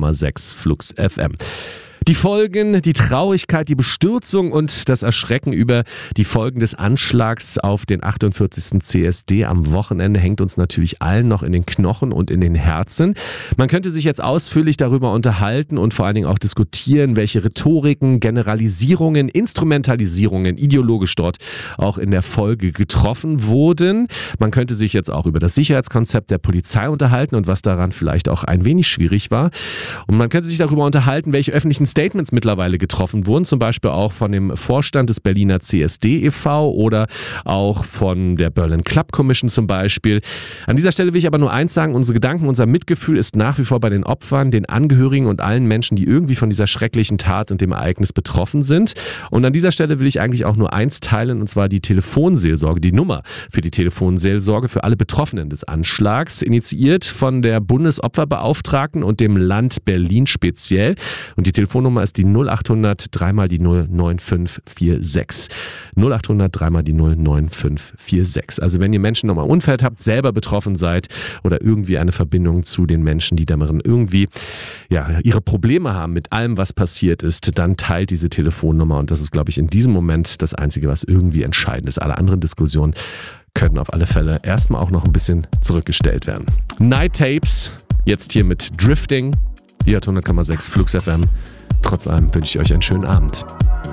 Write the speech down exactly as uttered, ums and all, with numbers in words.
Komma sechs Flux F M. Die Folgen, die Traurigkeit, die Bestürzung und das Erschrecken über die Folgen des Anschlags auf den achtundvierzigsten C S D am Wochenende hängt uns natürlich allen noch in den Knochen und in den Herzen. Man könnte sich jetzt ausführlich darüber unterhalten und vor allen Dingen auch diskutieren, welche Rhetoriken, Generalisierungen, Instrumentalisierungen ideologisch dort auch in der Folge getroffen wurden. Man könnte sich jetzt auch über das Sicherheitskonzept der Polizei unterhalten und was daran vielleicht auch ein wenig schwierig war. Und man könnte sich darüber unterhalten, welche öffentlichen Statements mittlerweile getroffen wurden, zum Beispiel auch von dem Vorstand des Berliner C S D e V oder auch von der Berlin Club Commission zum Beispiel. An dieser Stelle will ich aber nur eins sagen, unsere Gedanken, unser Mitgefühl ist nach wie vor bei den Opfern, den Angehörigen und allen Menschen, die irgendwie von dieser schrecklichen Tat und dem Ereignis betroffen sind. Und an dieser Stelle will ich eigentlich auch nur eins teilen, und zwar die Telefonseelsorge, die Nummer für die Telefonseelsorge für alle Betroffenen des Anschlags, initiiert von der Bundesopferbeauftragten und dem Land Berlin speziell. Und die Telefonnummer Nummer ist die null acht hundert drei mal die null neun fünf vier sechs. null acht hundert drei mal die null neun fünf vier sechs. Also wenn ihr Menschen nochmal Unfall habt, selber betroffen seid oder irgendwie eine Verbindung zu den Menschen, die darin irgendwie ja, ihre Probleme haben mit allem, was passiert ist, dann teilt diese Telefonnummer, und das ist, glaube ich, in diesem Moment das Einzige, was irgendwie entscheidend ist. Alle anderen Diskussionen können auf alle Fälle erstmal auch noch ein bisschen zurückgestellt werden. Night Tapes, jetzt hier mit Drifting. Ihr hört hundert Komma sechs Flux F M. Trotz allem wünsche ich euch einen schönen Abend.